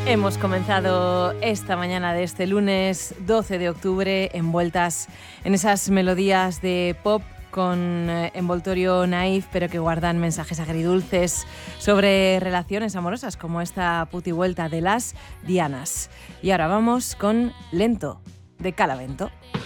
Hemos comenzado esta mañana de este lunes 12 de octubre envueltas en esas melodías de pop con envoltorio naif, pero que guardan mensajes agridulces sobre relaciones amorosas, como esta putivuelta de las Dianas. Y ahora vamos con Lento, de Calavento.